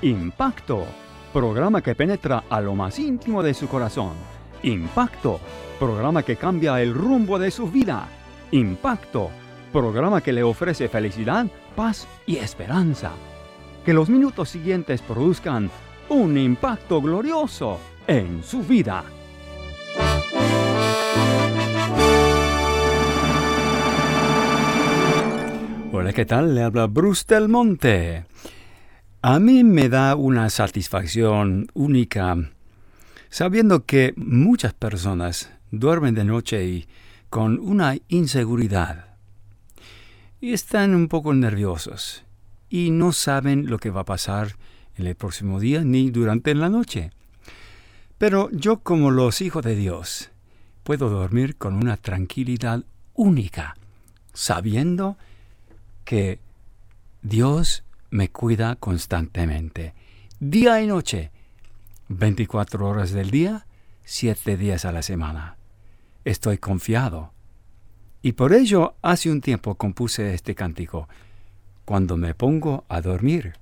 Impacto, programa que penetra a lo más íntimo de su corazón. Impacto, programa que cambia el rumbo de su vida. Impacto, programa que le ofrece felicidad, paz y esperanza. Que los minutos siguientes produzcan un impacto glorioso en su vida. Hola, ¿qué tal? Le habla Bruce Del Monte. A mí me da una satisfacción única sabiendo que muchas personas duermen de noche y con una inseguridad. Y están un poco nerviosos y no saben lo que va a pasar en el próximo día ni durante la noche. Pero yo, como los hijos de Dios, puedo dormir con una tranquilidad única, sabiendo que Dios me cuida constantemente, día y noche, 24 horas del día, 7 días a la semana. Estoy confiado. Y por ello, hace un tiempo compuse este cántico, Cuando me pongo a dormir.